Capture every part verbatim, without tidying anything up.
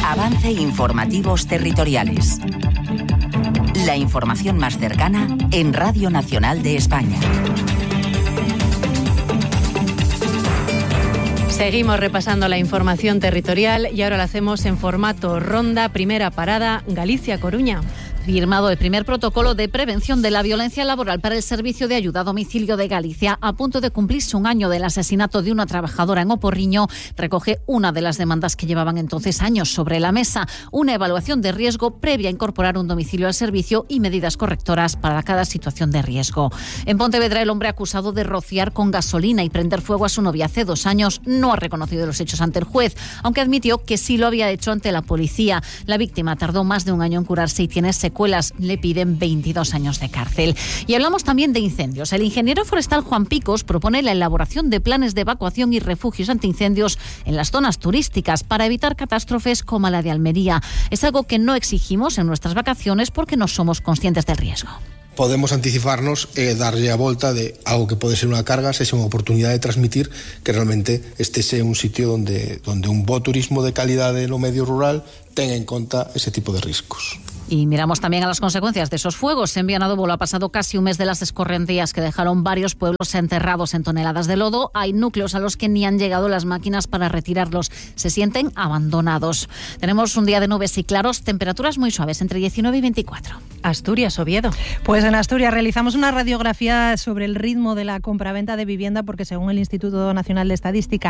Avance Informativos Territoriales. La información más cercana en Radio Nacional de España. Seguimos repasando la información territorial y ahora lo hacemos en formato ronda. Primera parada, Galicia-Coruña. Firmado el primer protocolo de prevención de la violencia laboral para el Servicio de Ayuda a Domicilio de Galicia. A punto de cumplirse un año del asesinato de una trabajadora en Oporriño, recoge una de las demandas que llevaban entonces años sobre la mesa. Una evaluación de riesgo previa a incorporar un domicilio al servicio y medidas correctoras para cada situación de riesgo. En Pontevedra, el hombre acusado de rociar con gasolina y prender fuego a su novia hace dos años no ha reconocido los hechos ante el juez, aunque admitió que sí lo había hecho ante la policía. La víctima tardó más de un año en curarse y tiene secuelas. Le piden veintidós años de cárcel. Y hablamos también de incendios. El ingeniero forestal Juan Picos propone la elaboración de planes de evacuación y refugios antiincendios en las zonas turísticas para evitar catástrofes como la de Almería. Es algo que no exigimos en nuestras vacaciones porque no somos conscientes del riesgo. Podemos anticiparnos e darlle a volta de algo que pode ser unha carga, sexa unha oportunidade de transmitir que realmente este sea un sitio donde, donde un bo turismo de calidade no medio rural tenga en conta ese tipo de riscos. Y miramos también a las consecuencias de esos fuegos. En Viana do Bolo ha pasado casi un mes de las escorrentías que dejaron varios pueblos enterrados en toneladas de lodo. Hay núcleos a los que ni han llegado las máquinas para retirarlos. Se sienten abandonados. Tenemos un día de nubes y claros, temperaturas muy suaves, entre diecinueve y veinticuatro. Asturias, Oviedo. Pues en Asturias realizamos una radiografía sobre el ritmo de la compraventa de vivienda porque según el Instituto Nacional de Estadística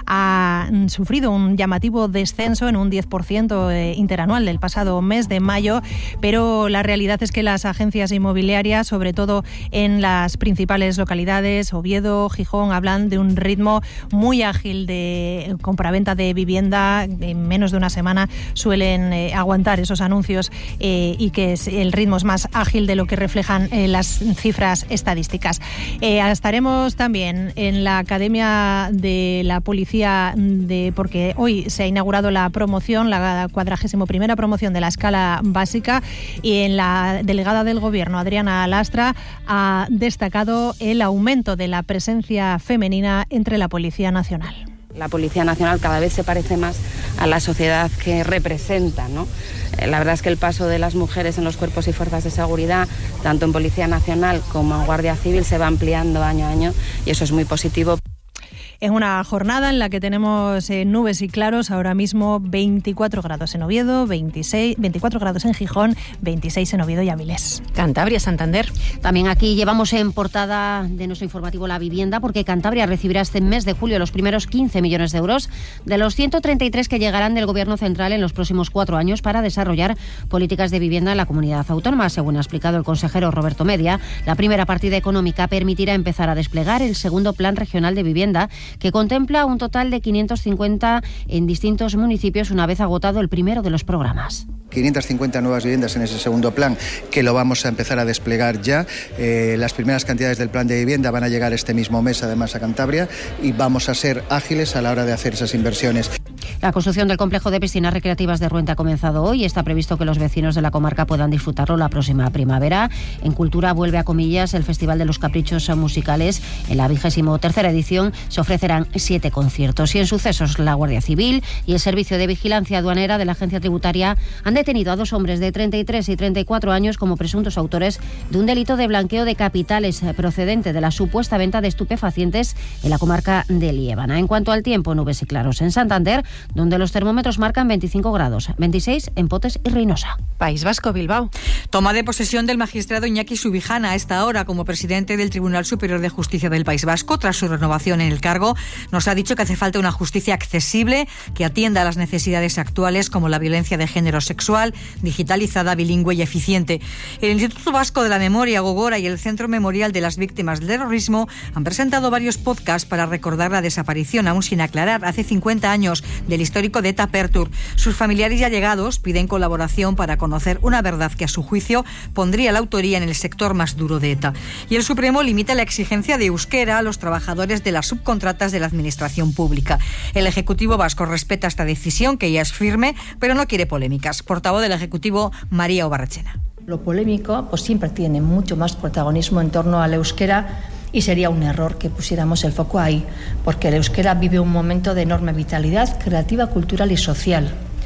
ha sufrido un llamativo descenso en un diez por ciento interanual del pasado mes de mayo. Pero la realidad es que las agencias inmobiliarias, sobre todo en las principales localidades, Oviedo, Gijón, hablan de un ritmo muy ágil de compraventa de vivienda. En menos de una semana suelen eh, aguantar esos anuncios eh, y que es, el ritmo es más ágil de lo que reflejan eh, las cifras estadísticas. Eh, estaremos también en la Academia de la Policía, de, porque hoy se ha inaugurado la promoción, la cuadragésimo primera promoción de la escala básica. Y en la delegada del Gobierno, Adriana Lastra, ha destacado el aumento de la presencia femenina entre la Policía Nacional. La Policía Nacional cada vez se parece más a la sociedad que representa, ¿no? La verdad es que el paso de las mujeres en los cuerpos y fuerzas de seguridad, tanto en Policía Nacional como en Guardia Civil, se va ampliando año a año y eso es muy positivo. En una jornada en la que tenemos eh, nubes y claros, ahora mismo veinticuatro grados en Oviedo, veintiséis, veinticuatro grados en Gijón, veintiséis en Oviedo y Avilés. Cantabria, Santander. También aquí llevamos en portada de nuestro informativo la vivienda, porque Cantabria recibirá este mes de julio los primeros quince millones de euros de los ciento treinta y tres que llegarán del Gobierno central en los próximos cuatro años para desarrollar políticas de vivienda en la comunidad autónoma. Según ha explicado el consejero Roberto Media, la primera partida económica permitirá empezar a desplegar el segundo Plan Regional de Vivienda, que contempla un total de quinientos cincuenta en distintos municipios una vez agotado el primero de los programas. quinientas cincuenta nuevas viviendas en ese segundo plan, que lo vamos a empezar a desplegar ya. Eh, las primeras cantidades del plan de vivienda van a llegar este mismo mes, además, a Cantabria, y vamos a ser ágiles a la hora de hacer esas inversiones. La construcción del complejo de piscinas recreativas de Ruente ha comenzado hoy y está previsto que los vecinos de la comarca puedan disfrutarlo la próxima primavera. En Cultura vuelve a Comillas el Festival de los Caprichos Musicales. En la vigésimo tercera edición se ofrecerán siete conciertos. Y en Sucesos, la Guardia Civil y el Servicio de Vigilancia Aduanera de la Agencia Tributaria han detenido a dos hombres de treinta y tres y treinta y cuatro años como presuntos autores de un delito de blanqueo de capitales procedente de la supuesta venta de estupefacientes en la comarca de Liébana. En cuanto al tiempo, nubes y claros en Santander, donde los termómetros marcan veinticinco grados, veintiséis en Potes y Reynosa. País Vasco, Bilbao. Toma de posesión del magistrado Iñaki Subijana a esta hora como presidente del Tribunal Superior de Justicia del País Vasco. Tras su renovación en el cargo, nos ha dicho que hace falta una justicia accesible que atienda a las necesidades actuales como la violencia de género sexual, digitalizada, bilingüe y eficiente. El Instituto Vasco de la Memoria, Gogora, y el Centro Memorial de las Víctimas del Terrorismo han presentado varios podcasts para recordar la desaparición, aún sin aclarar, hace cincuenta años, del histórico de ETA Pertur. Sus familiares y allegados piden colaboración para conocer una verdad que, a su juicio, pondría la autoría en el sector más duro de ETA. Y el Supremo limita la exigencia de euskera a los trabajadores de las subcontratas de la administración pública. El Ejecutivo vasco respeta esta decisión, que ya es firme, pero no quiere polémicas. Portavoz del Ejecutivo, María Obarrechena. Lo polémico pues siempre tiene mucho más protagonismo en torno al euskera, y sería un error que pusiéramos el foco ahí, porque el euskera vive un momento de enorme vitalidad creativa, cultural y social.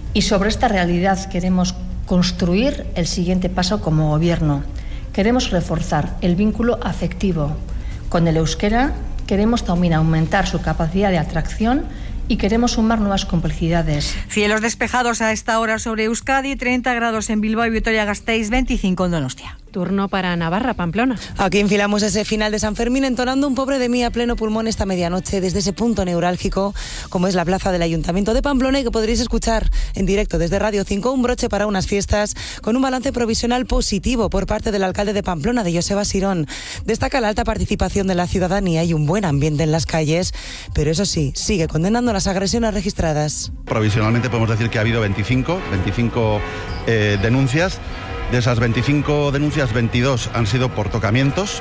Y sobre esta realidad queremos construir el siguiente paso como Gobierno. Queremos reforzar el vínculo afectivo con el euskera, queremos también aumentar su capacidad de atracción y queremos sumar nuevas complicidades. Cielos despejados a esta hora sobre Euskadi, treinta grados en Bilbao y Vitoria-Gasteiz, veinticinco en Donostia. Turno para Navarra, Pamplona. Aquí enfilamos ese final de San Fermín entonando un pobre de mí a pleno pulmón esta medianoche desde ese punto neurálgico como es la plaza del Ayuntamiento de Pamplona y que podréis escuchar en directo desde Radio cinco, un broche para unas fiestas con un balance provisional positivo por parte del alcalde de Pamplona, de Joseba Sirón. Destaca la alta participación de la ciudadanía y un buen ambiente en las calles, pero eso sí, sigue condenando las agresiones registradas. Provisionalmente podemos decir que ha habido veinticinco, veinticinco eh, denuncias. De esas veinticinco denuncias, veintidós han sido por tocamientos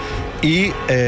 y,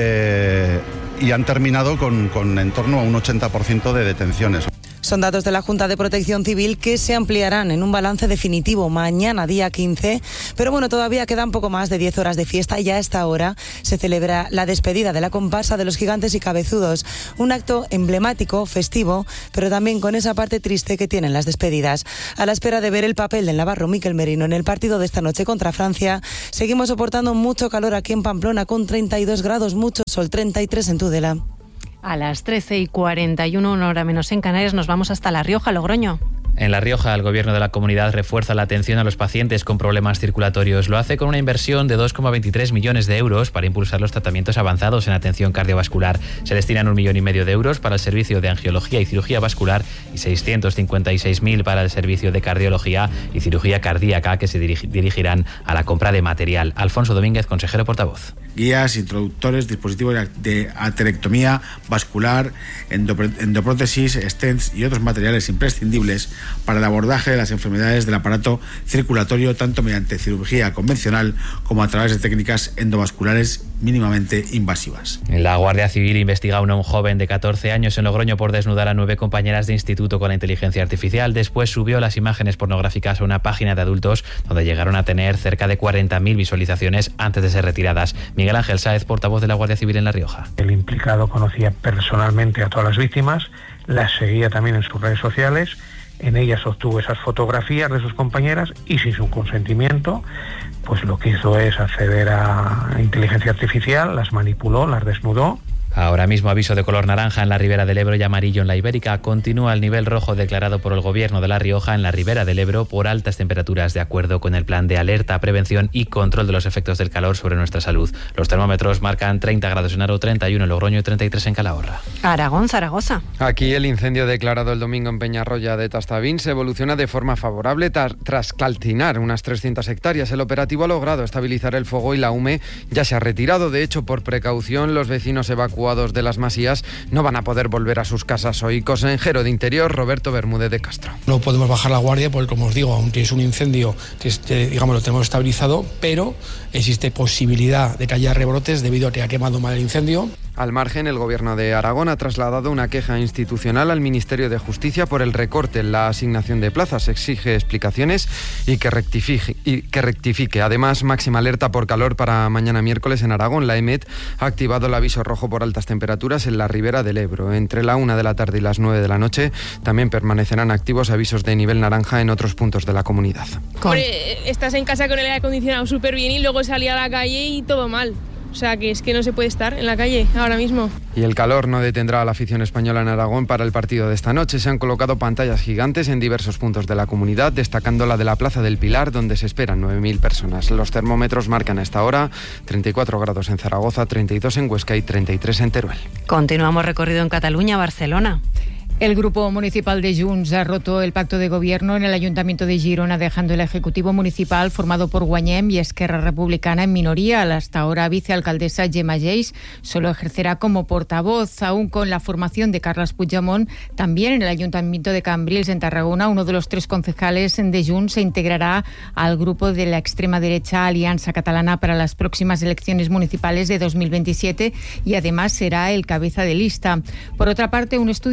eh, y han terminado con, con en torno a un ochenta por ciento de detenciones. Son datos de la Junta de Protección Civil que se ampliarán en un balance definitivo mañana, día quince. Pero bueno, todavía quedan poco más de diez horas de fiesta y a esta hora se celebra la despedida de la comparsa de los Gigantes y Cabezudos. Un acto emblemático, festivo, pero también con esa parte triste que tienen las despedidas. A la espera de ver el papel del navarro Mikel Merino en el partido de esta noche contra Francia, seguimos soportando mucho calor aquí en Pamplona con treinta y dos grados, mucho sol, treinta y tres en Tudela. A las trece y cuarenta y uno, una hora menos en Canarias, nos vamos hasta La Rioja, Logroño. En La Rioja, el gobierno de la comunidad refuerza la atención a los pacientes con problemas circulatorios. Lo hace con una inversión de dos coma veintitrés millones de euros para impulsar los tratamientos avanzados en atención cardiovascular. Se destinan un millón y medio de euros para el servicio de angiología y cirugía vascular y seiscientos cincuenta y seis mil para el servicio de cardiología y cirugía cardíaca, que se dirigirán a la compra de material. Alfonso Domínguez, consejero portavoz. Guías, introductores, dispositivos de aterectomía vascular, endoprótesis, stents y otros materiales imprescindibles para el abordaje de las enfermedades del aparato circulatorio, tanto mediante cirugía convencional como a través de técnicas endovasculares mínimamente invasivas. La Guardia Civil investiga a un joven de catorce años en Logroño por desnudar a nueve compañeras de instituto con la inteligencia artificial. Después subió las imágenes pornográficas a una página de adultos donde llegaron a tener cerca de cuarenta mil visualizaciones antes de ser retiradas. Miguel Ángel Sáez, portavoz de la Guardia Civil en La Rioja. El implicado conocía personalmente a todas las víctimas, las seguía también en sus redes sociales. En ellas obtuvo esas fotografías de sus compañeras y sin su consentimiento, pues lo que hizo es acceder a inteligencia artificial, las manipuló, las desnudó. Ahora mismo aviso de color naranja en la Ribera del Ebro y amarillo en la Ibérica. Continúa el nivel rojo declarado por el Gobierno de La Rioja en la Ribera del Ebro por altas temperaturas, de acuerdo con el plan de alerta, prevención y control de los efectos del calor sobre nuestra salud. Los termómetros marcan treinta grados en Aro, treinta y uno en Logroño y treinta y tres en Calahorra. Aragón, Zaragoza. Aquí el incendio declarado el domingo en Peñarroya de Tastavín se evoluciona de forma favorable tar- tras calcinar unas trescientas hectáreas. El operativo ha logrado estabilizar el fuego y la hume ya se ha retirado. De hecho, por precaución, los vecinos evacuados de las masías no van a poder volver a sus casas hoy. Consejero de Interior, Roberto Bermúdez de Castro. No podemos bajar la guardia porque, como os digo, aunque es un incendio que este, digamos, lo tenemos estabilizado, pero existe posibilidad de que haya rebrotes debido a que ha quemado mal el incendio. Al margen, el Gobierno de Aragón ha trasladado una queja institucional al Ministerio de Justicia por el recorte en la asignación de plazas. Exige explicaciones y que rectifique. Y que rectifique. Además, máxima alerta por calor para mañana miércoles en Aragón. La EMET ha activado el aviso rojo por altas temperaturas en la Ribera del Ebro. Entre la una de la tarde y las nueve de la noche también permanecerán activos avisos de nivel naranja en otros puntos de la comunidad. Hombre, estás en casa con el aire acondicionado súper bien y luego salí a la calle y todo mal. O sea, que es que no se puede estar en la calle ahora mismo. Y el calor no detendrá a la afición española en Aragón para el partido de esta noche. Se han colocado pantallas gigantes en diversos puntos de la comunidad, destacando la de la Plaza del Pilar, donde se esperan nueve mil personas. Los termómetros marcan a esta hora treinta y cuatro grados en Zaragoza, treinta y dos en Huesca y treinta y tres en Teruel. Continuamos recorrido en Cataluña, Barcelona. El Grupo Municipal de Junts ha roto el pacto de gobierno en el Ayuntamiento de Girona, dejando el Ejecutivo Municipal formado por Guanyem y Esquerra Republicana en minoría. La hasta ahora vicealcaldesa Gemma Geis solo ejercerá como portavoz, aún con la formación de Carles Puigdemont. También en el Ayuntamiento de Cambrils, en Tarragona, uno de los tres concejales de Junts se integrará al grupo de la extrema derecha Alianza Catalana para las próximas elecciones municipales de dos mil veintisiete y además será el cabeza de lista. Por otra parte, un estudio del Hospital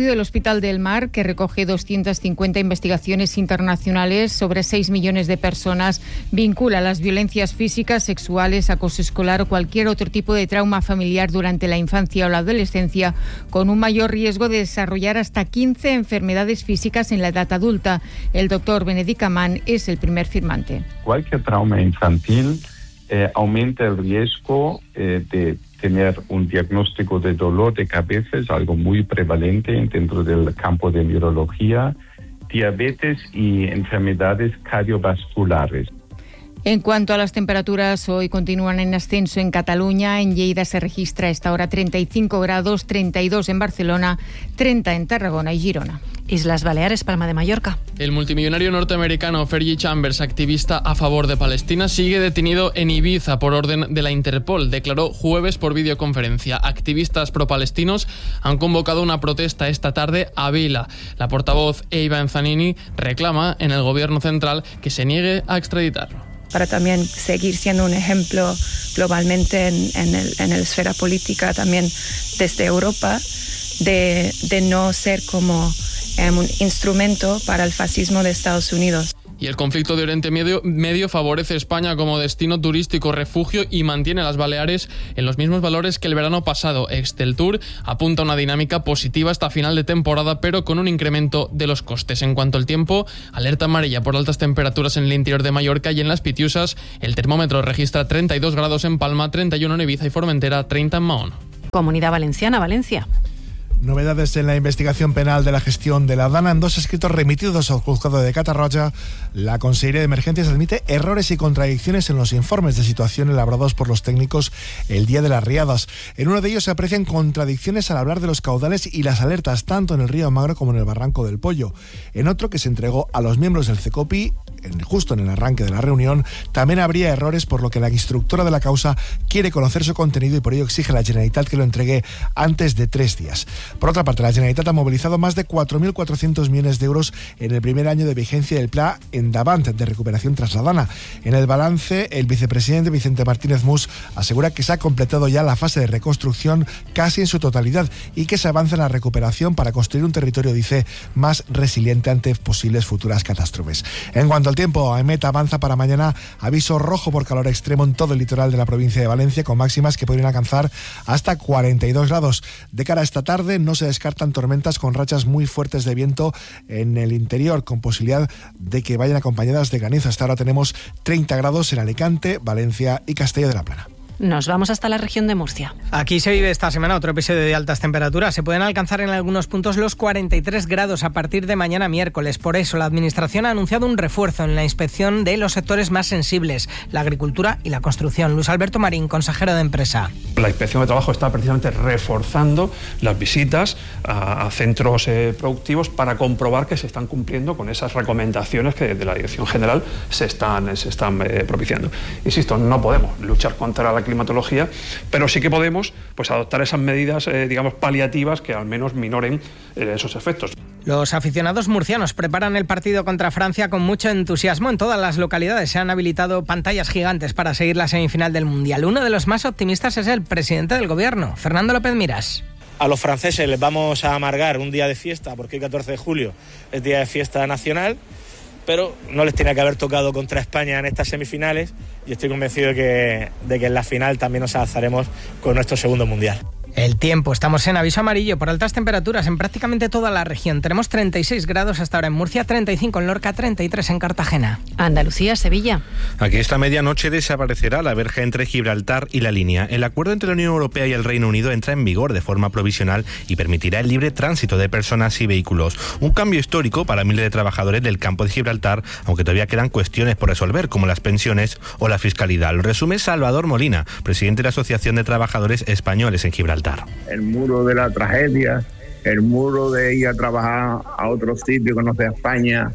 Hospital del Mar, que recoge doscientas cincuenta investigaciones internacionales sobre seis millones de personas, vincula las violencias físicas, sexuales, acoso escolar o cualquier otro tipo de trauma familiar durante la infancia o la adolescencia con un mayor riesgo de desarrollar hasta quince enfermedades físicas en la edad adulta. El doctor Benedict Ammann es el primer firmante. Cualquier trauma infantil eh, aumenta el riesgo eh, de tener un diagnóstico de dolor de cabeza, es algo muy prevalente dentro del campo de neurología, diabetes y enfermedades cardiovasculares. En cuanto a las temperaturas, hoy continúan en ascenso en Cataluña. En Lleida se registra a esta hora treinta y cinco grados, treinta y dos en Barcelona, treinta en Tarragona y Girona. Islas Baleares, Palma de Mallorca. El multimillonario norteamericano Fergie Chambers, activista a favor de Palestina, sigue detenido en Ibiza por orden de la Interpol. Declaró jueves por videoconferencia. Activistas pro-palestinos han convocado una protesta esta tarde a Vila. La portavoz Eva Enzanini reclama en el gobierno central que se niegue a extraditarlo. Para también seguir siendo un ejemplo globalmente en, en, el, en la esfera política, también desde Europa, de, de no ser como eh, un instrumento para el fascismo de Estados Unidos. Y el conflicto de Oriente Medio, Medio favorece a España como destino turístico refugio y mantiene a las Baleares en los mismos valores que el verano pasado. Exceltur apunta a una dinámica positiva hasta final de temporada, pero con un incremento de los costes. En cuanto al tiempo, alerta amarilla por altas temperaturas en el interior de Mallorca y en las Pitiusas. El termómetro registra treinta y dos grados en Palma, treinta y uno en Ibiza y Formentera, treinta en Mahón. Comunidad Valenciana, Valencia. Novedades en la investigación penal de la gestión de la Dana. En dos escritos remitidos al juzgado de Catarroja, la Consellería de Emergencias admite errores y contradicciones en los informes de situación elaborados por los técnicos el día de las riadas. En uno de ellos se aprecian contradicciones al hablar de los caudales y las alertas tanto en el río Magro como en el Barranco del Pollo. En otro, que se entregó a los miembros del CECOPI, en, justo en el arranque de la reunión, también habría errores, por lo que la instructora de la causa quiere conocer su contenido y por ello exige a la Generalitat que lo entregue antes de tres días. Por otra parte, la Generalitat ha movilizado más de cuatro mil cuatrocientos millones de euros en el primer año de vigencia del Pla Endavant de recuperación tras la Dana. En el balance, el vicepresidente Vicente Martínez Mus asegura que se ha completado ya la fase de reconstrucción casi en su totalidad y que se avanza en la recuperación para construir un territorio, dice, más resiliente ante posibles futuras catástrofes. En cuanto al tiempo, AEMET avanza para mañana aviso rojo por calor extremo en todo el litoral de la provincia de Valencia, con máximas que podrían alcanzar hasta cuarenta y dos grados. De cara a esta tarde, no se descartan tormentas con rachas muy fuertes de viento en el interior, con posibilidad de que vayan acompañadas de granizo. Hasta ahora tenemos treinta grados en Alicante, Valencia y Castilla de la Plana. Nos vamos hasta la región de Murcia. Aquí se vive esta semana otro episodio de altas temperaturas. Se pueden alcanzar en algunos puntos los cuarenta y tres grados a partir de mañana miércoles. Por eso la Administración ha anunciado un refuerzo en la inspección de los sectores más sensibles, la agricultura y la construcción. Luis Alberto Marín, consejero de Empresa. La Inspección de Trabajo está precisamente reforzando las visitas a, a centros eh, productivos para comprobar que se están cumpliendo con esas recomendaciones que desde la Dirección General se están, se están eh, propiciando. Insisto, no podemos luchar contra la climatología, pero sí que podemos pues adoptar esas medidas, eh, digamos, paliativas que al menos minoren eh, esos efectos. Los aficionados murcianos preparan el partido contra Francia con mucho entusiasmo. En todas las localidades se han habilitado pantallas gigantes para seguir la semifinal del Mundial. Uno de los más optimistas es el presidente del Gobierno, Fernando López Miras. A los franceses les vamos a amargar un día de fiesta, porque el catorce de julio es día de fiesta nacional, pero no les tenía que haber tocado contra España en estas semifinales y estoy convencido de que, de que en la final también nos alzaremos con nuestro segundo mundial. El tiempo, estamos en aviso amarillo por altas temperaturas en prácticamente toda la región. Tenemos treinta y seis grados hasta ahora en Murcia, treinta y cinco en Lorca, treinta y tres en Cartagena. Andalucía, Sevilla. Aquí esta medianoche desaparecerá la verja entre Gibraltar y la línea. El acuerdo entre la Unión Europea y el Reino Unido entra en vigor de forma provisional y permitirá el libre tránsito de personas y vehículos. Un cambio histórico para miles de trabajadores del campo de Gibraltar, aunque todavía quedan cuestiones por resolver, como las pensiones o la fiscalidad. Lo resume Salvador Molina, presidente de la Asociación de Trabajadores Españoles en Gibraltar. El muro de la tragedia, el muro de ir a trabajar a otro sitio que no sea España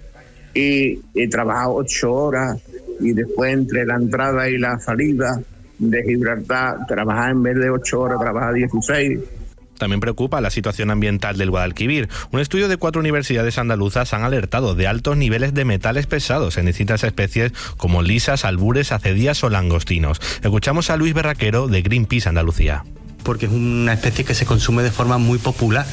y, y trabajar ocho horas y después entre la entrada y la salida de Gibraltar trabajar en vez de ocho horas, trabajar dieciséis. También preocupa la situación ambiental del Guadalquivir. Un estudio de cuatro universidades andaluzas han alertado de altos niveles de metales pesados en distintas especies como lisas, albures, acedías o langostinos. Escuchamos a Luis Berraquero de Greenpeace Andalucía. porque es una especie que se consume de forma muy popular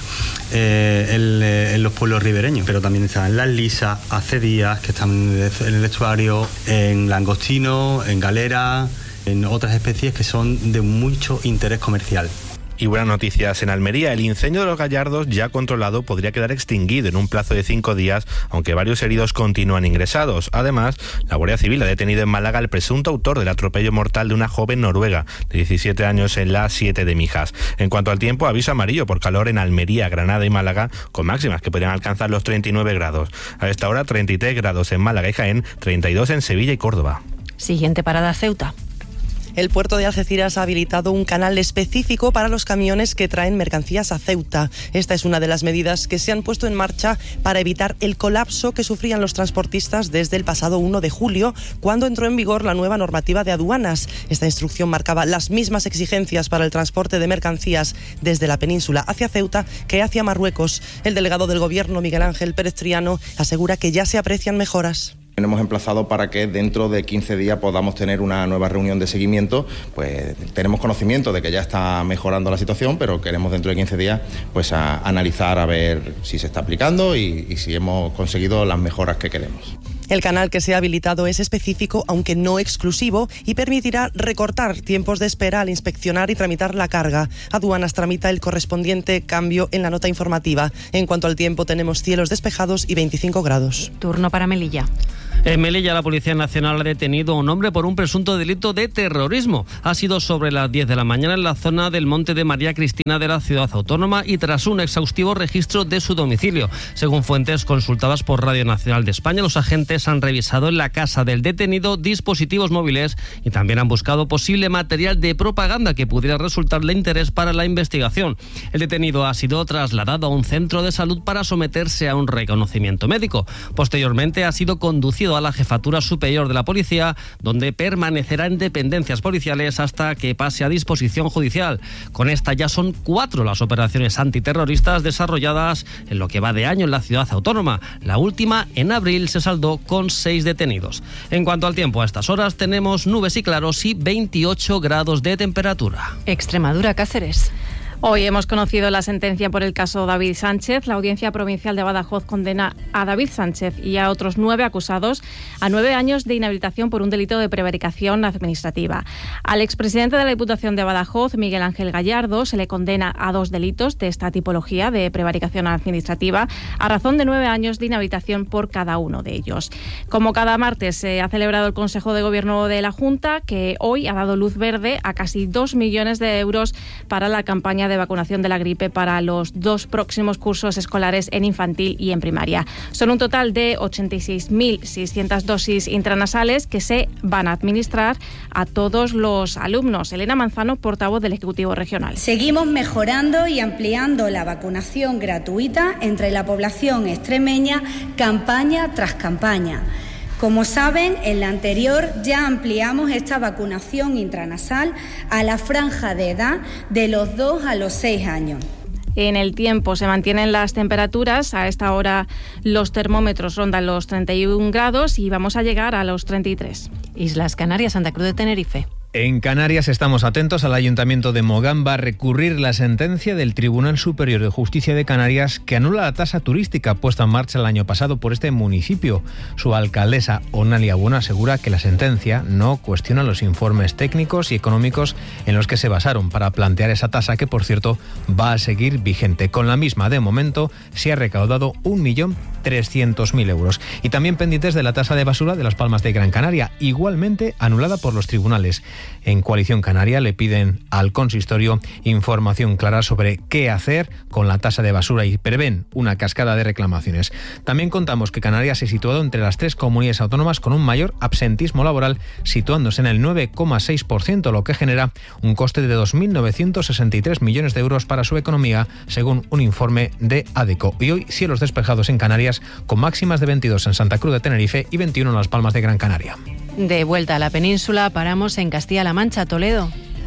eh, en, en los pueblos ribereños, pero también están en las lisas, acedías, que están en el estuario, en langostino, en galera, en otras especies que son de mucho interés comercial. Y buenas noticias en Almería. El incendio de los Gallardos, ya controlado, podría quedar extinguido en un plazo de cinco días, aunque varios heridos continúan ingresados. Además, la Guardia Civil ha detenido en Málaga al presunto autor del atropello mortal de una joven noruega de diecisiete años en la siete de Mijas. En cuanto al tiempo, aviso amarillo por calor en Almería, Granada y Málaga, con máximas que podrían alcanzar los treinta y nueve grados. A esta hora, treinta y tres grados en Málaga y Jaén, treinta y dos en Sevilla y Córdoba. Siguiente parada, Ceuta. El puerto de Algeciras ha habilitado un canal específico para los camiones que traen mercancías a Ceuta. Esta es una de las medidas que se han puesto en marcha para evitar el colapso que sufrían los transportistas desde el pasado uno de julio, cuando entró en vigor la nueva normativa de aduanas. Esta instrucción marcaba las mismas exigencias para el transporte de mercancías desde la península hacia Ceuta que hacia Marruecos. El delegado del Gobierno, Miguel Ángel Pérez Triano, asegura que ya se aprecian mejoras. Hemos emplazado para que dentro de quince días podamos tener una nueva reunión de seguimiento. Pues tenemos conocimiento de que ya está mejorando la situación, pero queremos dentro de quince días pues a analizar a ver si se está aplicando y, y si hemos conseguido las mejoras que queremos. El canal que se ha habilitado es específico, aunque no exclusivo, y permitirá recortar tiempos de espera al inspeccionar y tramitar la carga. Aduanas tramita el correspondiente cambio en la nota informativa. En cuanto al tiempo, tenemos cielos despejados y veinticinco grados. Turno para Melilla. En Melilla, la Policía Nacional ha detenido a un hombre por un presunto delito de terrorismo. Ha sido sobre las diez de la mañana en la zona del Monte de María Cristina de la ciudad autónoma y tras un exhaustivo registro de su domicilio. Según fuentes consultadas por Radio Nacional de España, los agentes han revisado en la casa del detenido dispositivos móviles y también han buscado posible material de propaganda que pudiera resultar de interés para la investigación. El detenido ha sido trasladado a un centro de salud para someterse a un reconocimiento médico. Posteriormente ha sido conducido a la Jefatura Superior de la Policía, donde permanecerá en dependencias policiales hasta que pase a disposición judicial. Con esta ya son cuatro las operaciones antiterroristas desarrolladas en lo que va de año en la ciudad autónoma. La última, en abril, se saldó con seis detenidos. En cuanto al tiempo, a estas horas tenemos nubes y claros y veintiocho grados de temperatura. Extremadura, Cáceres. Hoy hemos conocido la sentencia por el caso David Sánchez. La Audiencia Provincial de Badajoz condena a David Sánchez y a otros nueve acusados a nueve años de inhabilitación por un delito de prevaricación administrativa. Al expresidente de la Diputación de Badajoz, Miguel Ángel Gallardo, se le condena a dos delitos de esta tipología de prevaricación administrativa a razón de nueve años de inhabilitación por cada uno de ellos. Como cada martes se ha celebrado el Consejo de Gobierno de la Junta, que hoy ha dado luz verde a casi dos millones de euros para la campaña de de vacunación de la gripe para los dos próximos cursos escolares en infantil y en primaria. Son un total de ochenta y seis mil seiscientas dosis intranasales que se van a administrar a todos los alumnos. Elena Manzano, portavoz del Ejecutivo Regional. Seguimos mejorando y ampliando la vacunación gratuita entre la población extremeña, campaña tras campaña. Como saben, en la anterior ya ampliamos esta vacunación intranasal a la franja de edad de los dos a los seis años. En el tiempo se mantienen las temperaturas. A esta hora los termómetros rondan los treinta y un grados y vamos a llegar a los treinta y tres. Islas Canarias, Santa Cruz de Tenerife. En Canarias estamos atentos al Ayuntamiento de Mogán va a recurrir la sentencia del Tribunal Superior de Justicia de Canarias que anula la tasa turística puesta en marcha el año pasado por este municipio. Su alcaldesa, Onalia Bueno, asegura que la sentencia no cuestiona los informes técnicos y económicos en los que se basaron para plantear esa tasa que, por cierto, va a seguir vigente. Con la misma, de momento, se ha recaudado un millón trescientos mil euros. Y también pendientes de la tasa de basura de Las Palmas de Gran Canaria, igualmente anulada por los tribunales. En Coalición Canaria le piden al consistorio información clara sobre qué hacer con la tasa de basura y prevén una cascada de reclamaciones. También contamos que Canarias se ha situado entre las tres comunidades autónomas con un mayor absentismo laboral, situándose en el nueve coma seis por ciento, lo que genera un coste de dos mil novecientos sesenta y tres millones de euros para su economía, según un informe de ADECO. Y hoy cielos despejados en Canarias, con máximas de veintidós en Santa Cruz de Tenerife y veintiuno en Las Palmas de Gran Canaria. De vuelta a la península, paramos en Castilla-La Mancha, Toledo.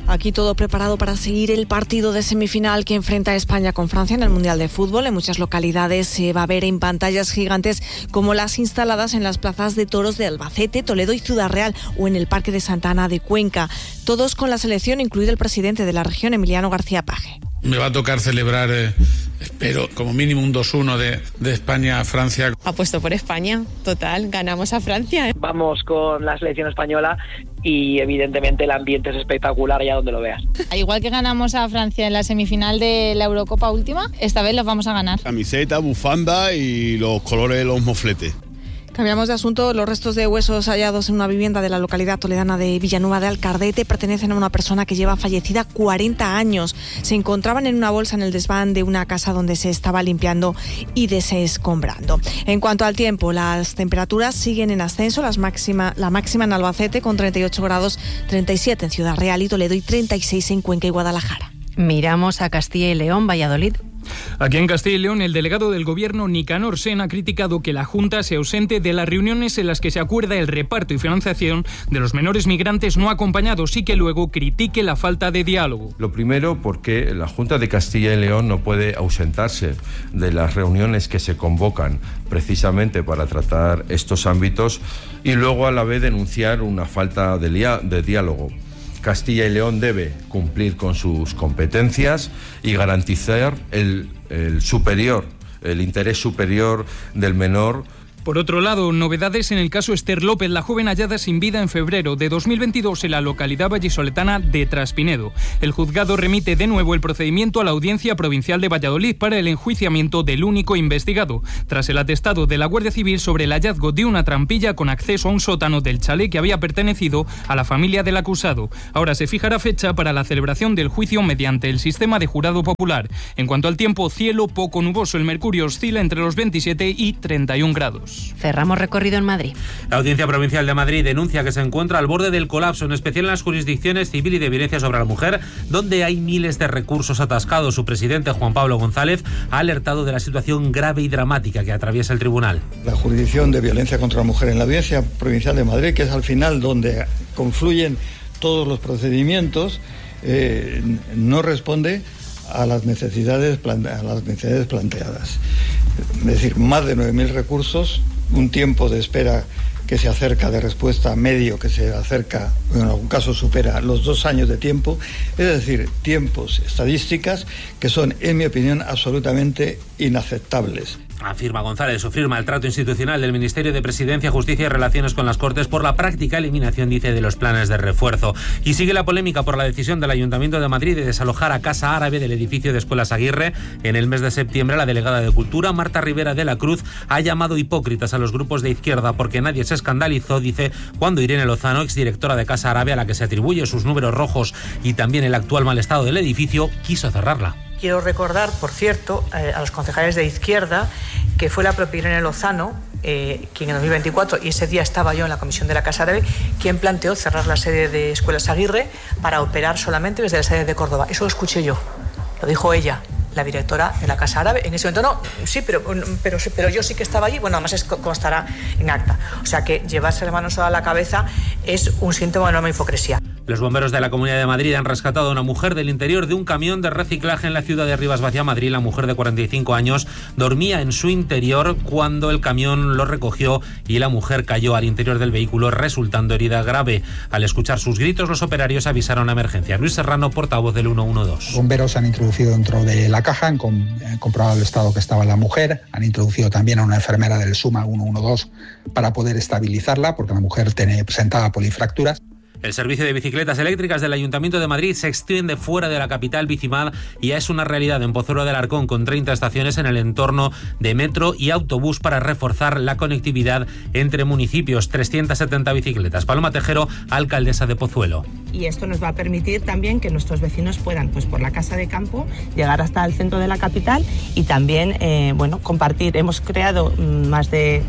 Aquí todo preparado para seguir el partido de semifinal que enfrenta a España con Francia en el Mundial de Fútbol. En muchas localidades se va a ver en pantallas gigantes como las instaladas en las plazas de toros de Albacete, Toledo y Ciudad Real o en el Parque de Santa Ana de Cuenca. Todos con la selección, incluido el presidente de la región, Emiliano García Paje. Me va a tocar celebrar, eh, espero, como mínimo un dos uno de, de España a Francia. Apuesto por España, total, ganamos a Francia. Vamos con la selección española y evidentemente el ambiente es espectacular allá donde lo veas. Igual que ganamos a Francia en la semifinal de la Eurocopa última, esta vez los vamos a ganar. Camiseta, bufanda y los colores de los mofletes. Cambiamos de asunto. Los restos de huesos hallados en una vivienda de la localidad toledana de Villanueva de Alcardete pertenecen a una persona que lleva fallecida cuarenta años. Se encontraban en una bolsa en el desván de una casa donde se estaba limpiando y desescombrando. En cuanto al tiempo, las temperaturas siguen en ascenso. Las máxima, la máxima en Albacete con treinta y ocho grados, treinta y siete en Ciudad Real y Toledo y treinta y seis en Cuenca y Guadalajara. Miramos a Castilla y León, Valladolid. Aquí en Castilla y León, el delegado del Gobierno, Nicanor Sen, ha criticado que la Junta se ausente de las reuniones en las que se acuerda el reparto y financiación de los menores migrantes no acompañados y que luego critique la falta de diálogo. Lo primero, porque la Junta de Castilla y León no puede ausentarse de las reuniones que se convocan precisamente para tratar estos ámbitos y luego a la vez denunciar una falta de, lia- de diálogo. Castilla y León debe cumplir con sus competencias y garantizar el, el superior, el interés superior del menor. Por otro lado, novedades en el caso Esther López, la joven hallada sin vida en febrero de dos mil veintidós en la localidad vallisoletana de Traspinedo. El juzgado remite de nuevo el procedimiento a la Audiencia Provincial de Valladolid para el enjuiciamiento del único investigado, tras el atestado de la Guardia Civil sobre el hallazgo de una trampilla con acceso a un sótano del chalet que había pertenecido a la familia del acusado. Ahora se fijará fecha para la celebración del juicio mediante el sistema de jurado popular. En cuanto al tiempo, cielo poco nuboso. El mercurio oscila entre los veintisiete y treinta y un grados. Cerramos recorrido en Madrid. La Audiencia Provincial de Madrid denuncia que se encuentra al borde del colapso, en especial en las jurisdicciones civil y de violencia sobre la mujer, donde hay miles de recursos atascados. Su presidente, Juan Pablo González, ha alertado de la situación grave y dramática que atraviesa el tribunal. La jurisdicción de violencia contra la mujer en la Audiencia Provincial de Madrid, que es al final donde confluyen todos los procedimientos, eh, no responde a las necesidades, a las necesidades planteadas. Es decir, más de nueve mil recursos, un tiempo de espera que se acerca de respuesta medio, que se acerca, en algún caso supera los dos años de tiempo, es decir, tiempos, estadísticas que son, en mi opinión, absolutamente inaceptables. Afirma González sufrir maltrato institucional del Ministerio de Presidencia, Justicia y Relaciones con las Cortes por la práctica eliminación, dice, de los planes de refuerzo. Y sigue la polémica por la decisión del Ayuntamiento de Madrid de desalojar a Casa Árabe del edificio de Escuelas Aguirre. En el mes de septiembre, la delegada de Cultura, Marta Rivera de la Cruz, ha llamado hipócritas a los grupos de izquierda porque nadie se escandalizó, dice, cuando Irene Lozano, exdirectora de Casa Árabe, a la que se atribuye sus números rojos y también el actual mal estado del edificio, quiso cerrarla. Quiero recordar, por cierto, eh, a los concejales de izquierda que fue la propia Irene Lozano, eh, quien en dos mil veinticuatro, y ese día estaba yo en la comisión de la Casa Árabe, quien planteó cerrar la sede de Escuelas Aguirre para operar solamente desde la sede de Córdoba. Eso lo escuché yo, lo dijo ella, la directora de la Casa Árabe. En ese momento no, sí, pero, pero, pero yo sí que estaba allí. Bueno, además es, constará en acta. O sea que llevarse las manos a la cabeza es un síntoma de enorme hipocresía. Los bomberos de la Comunidad de Madrid han rescatado a una mujer del interior de un camión de reciclaje en la ciudad de Rivas Vacia, Madrid. La mujer de cuarenta y cinco años dormía en su interior cuando el camión lo recogió y la mujer cayó al interior del vehículo, resultando herida grave. Al escuchar sus gritos, los operarios avisaron a emergencia. Luis Serrano, portavoz del ciento doce. Bomberos se han introducido dentro de la caja, han, com- han comprobado el estado que estaba la mujer, han introducido también a una enfermera del SUMA ciento doce para poder estabilizarla, porque la mujer tiene, presentaba polifracturas. El servicio de bicicletas eléctricas del Ayuntamiento de Madrid se extiende fuera de la capital. Bicimad ya es una realidad en Pozuelo del Arcón, con treinta estaciones en el entorno de metro y autobús para reforzar la conectividad entre municipios. trescientas setenta bicicletas. Paloma Tejero, alcaldesa de Pozuelo. Y esto nos va a permitir también que nuestros vecinos puedan, pues por la casa de campo, llegar hasta el centro de la capital y también, eh, bueno, compartir. Hemos creado más de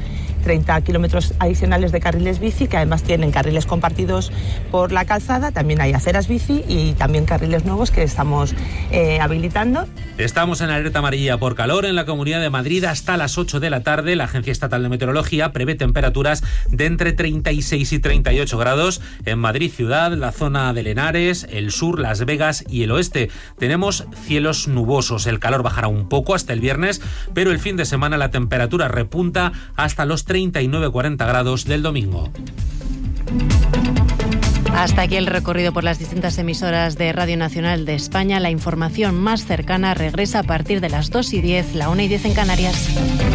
treinta kilómetros adicionales de carriles bici, que además tienen carriles compartidos por la calzada, también hay aceras bici y también carriles nuevos que estamos eh, habilitando. Estamos en alerta amarilla por calor en la Comunidad de Madrid hasta las ocho de la tarde. La Agencia Estatal de Meteorología prevé temperaturas de entre treinta y seis y treinta y ocho grados en Madrid ciudad, la zona de Henares, el sur, Las Vegas y el oeste. Tenemos cielos nubosos. El calor bajará un poco hasta el viernes, pero el fin de semana la temperatura repunta hasta los treinta y nueve a cuarenta grados del domingo. Hasta aquí el recorrido por las distintas emisoras de Radio Nacional de España. La información más cercana regresa a partir de las dos y diez, la una y diez en Canarias.